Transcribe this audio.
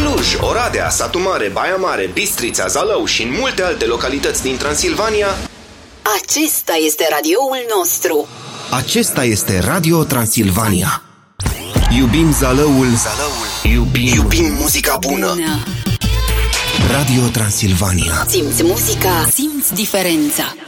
Cluj, Oradea, Satu Mare, Baia Mare, Bistrița, Zalău și în multe alte localități din Transilvania. Acesta este radioul nostru. Acesta este Radio Transilvania. Iubim Zalăul, iubim muzica bună. Radio Transilvania. Simți muzica, simți diferența.